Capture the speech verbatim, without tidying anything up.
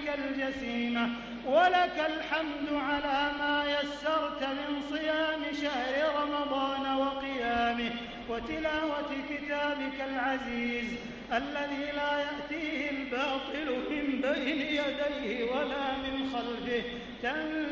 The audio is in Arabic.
الجسيمة ولك الحمد على ما يسرت من صيام شهر رمضان وقيامه وتلاوة كتابك العزيز الذي لا يأتيه الباطل من بين يديه ولا من خلفه